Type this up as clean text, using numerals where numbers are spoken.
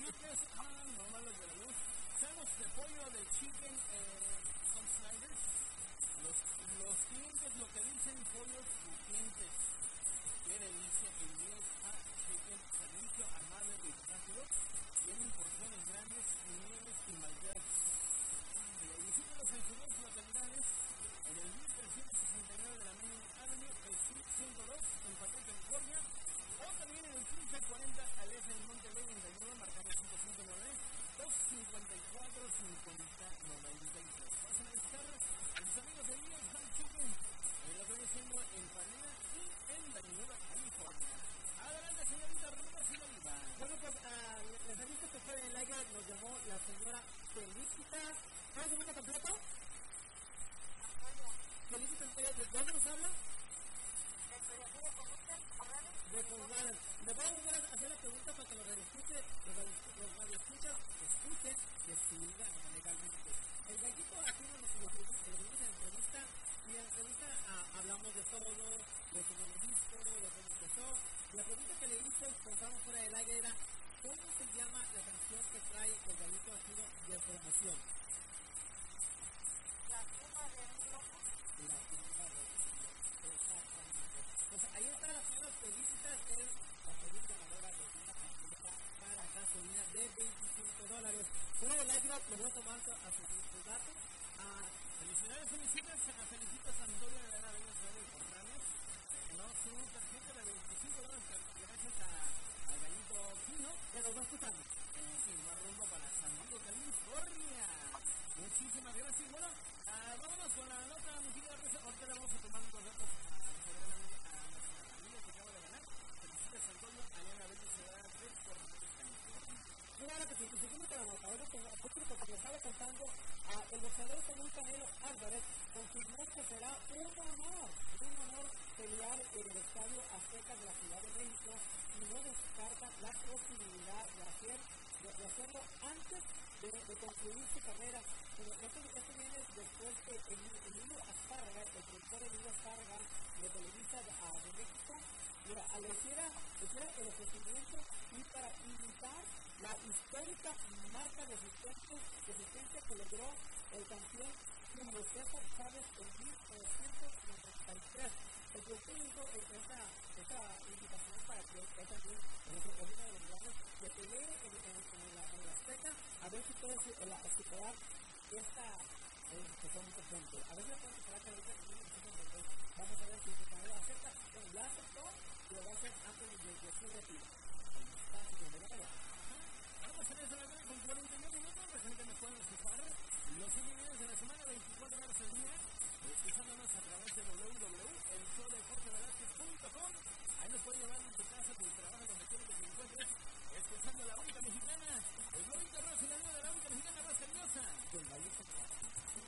filetes, normales de la luz. Sándwich de pollo de chicken con sliders. Los clientes lo que dicen pollos crujientes. Qué delicia, inglés, chicken, servicio amable y rápido. Tienen porciones grandes, nieves y malteadas. Visítalos en sus dos localidades en el 1369 de la Main Avenue, el Street 102, en Palo, California, o también en el 1540 al F en Monterrey, en Nueva marcando 559 254 5096. Pasen a visitar a sus amigos de Leo's Fried Chicken, lo que viene siendo en Panera y en la Nueva California. Adelante, señorita Rosy Oliva. Bueno, pues les aviso que fuera del aire nos llamó la señora Felicitas. ¿Cuál es su nombre completo? Felicitas, ¿de dónde nos habla? De Corrales. Le voy a volver a hacer la pregunta para que los radioescuchas escuchen que siga legalmente. El gallito aquí nos lo vimos en la entrevista, y en la entrevista hablamos de todo, de cómo lo visto, de cómo empezó. La pregunta que le hice, contamos fuera del aire, era ¿cómo se llama la canción que trae el gallito aquí de promoción? La tumba de un loco. La tumba de un loco, exactamente. Pues ahí está la señora Felicitas, es la feliz ganadora de una tarjeta para gasolina de $25. Fuera del aire, le voy a tomar a sus datos. Felicidades, felicitas a Antonio de la Vega de Corrales. No, su tarjeta de $25 gracias al gallito fino. Que nos va escuchando. Y va rumbo para San Diego, California. Muchísimas gracias. Bueno, vámonos con la nota musical. Ahorita le vamos a tomar unos datos a nuestra familia que acaba de ganar. Felicitas a Antonio, allá en la Vega de California. Claro que sí, y seguimos con la nota. Ahora porque le estaba contando, el boxeador Saúl Canelo Álvarez confirmó que será un honor pelear en el Estadio Azteca de la Ciudad de México, y no descarta la posibilidad de hacerlo antes de concluir su carrera. Pero esto viene después que Emilio Azcárraga, el productor Emilio Azcárraga de Televisa de México, le hiciera el ofrecimiento y para imitar la histórica marca de resistencia que logró el campeón Julio César Chávez en 1993. El productor hizo esa invitación para que él también, en uno de los lugares, que pelee en la Azteca, a ver si puede superar esta que son mucha gente. A ver si la pueden superar que ahorita vamos a ver si su carrera acepta. Bueno, la aceptó, pero va a ser antes de su retiro. Está de verdad. Vamos a hacer eso con 41 minutos. La gente me puede escuchar los días de la semana, 24 horas al día, escuchándonos a través de www.elshowdeportevelázquez.com. Ahí nos pueden llevar en tu casa, tu trabajo, donde quiera que te encuentres, escuchando la única mexicana, el Glorita Ross y la nueva de la única mexicana más seriosa, del Gallito.